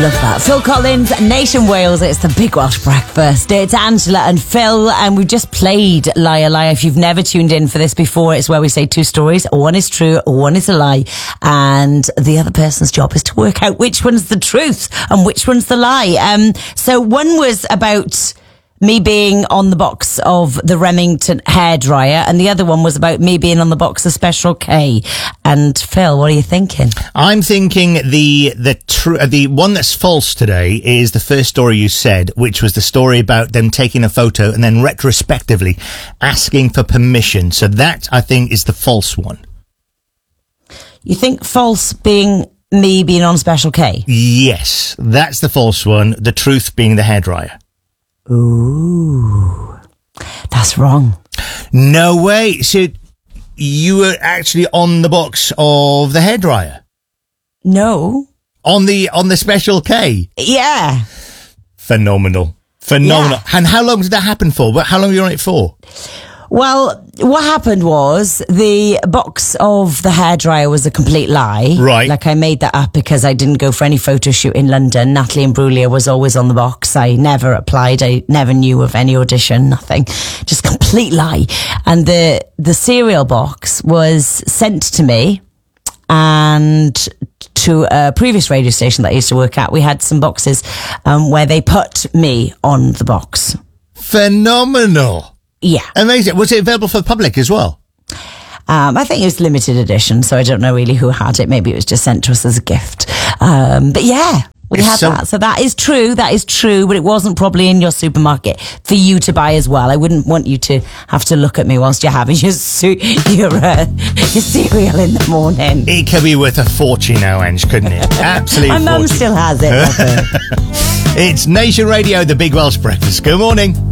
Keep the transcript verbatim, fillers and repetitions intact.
Love that. Phil Collins, Nation Wales. It's the Big Welsh Breakfast. It's Angela and Phil, and we just played Liar Liar. If you've never tuned in for this before, it's where we say two stories. One is true, one is a lie, and the other person's job is to work out which one's the truth and which one's the lie. Um, so one was about me being on the box of the Remington hairdryer, and the other one was about me being on the box of Special K. And Phil, what are you thinking? I'm thinking the the tr- the one that's false today is the first story you said, which was the story about them taking a photo and then retrospectively asking for permission. So that, I think, is the false one. You think false being me being on Special K? Yes, that's the false one. The truth being the hairdryer. Ooh, that's wrong. No way. So you were actually on the box of the hairdryer? No. On the on the Special K? Yeah. Phenomenal. Phenomenal. Yeah. And how long did that happen for? How long were you on it for? Well, what happened was the box of the hairdryer was a complete lie. Right. Like, I made that up because I didn't go for any photo shoot in London. Natalie Imbruglia was always on the box. I never applied. I never knew of any audition, nothing. Just complete lie. And the, the cereal box was sent to me, and to a previous radio station that I used to work at, we had some boxes um, where they put me on the box. Phenomenal. Yeah. Amazing. Was it available for the public as well? Um, I think it was limited edition, so I don't know really who had it. Maybe it was just sent to us as a gift. Um, but yeah, we It's had so- that. So that is true. That is true. But it wasn't probably in your supermarket for you to buy as well. I wouldn't want you to have to look at me whilst you're having your su- your, uh, your cereal in the morning. It could be worth a fortune now, Ange, couldn't it? Absolutely. My mum fortune. still has it. It's Nation Radio, the Big Welsh Breakfast. Good morning.